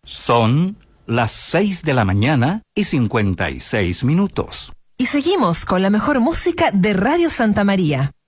Son las 6:56 a.m. Y seguimos con la mejor música de Radio Santa María.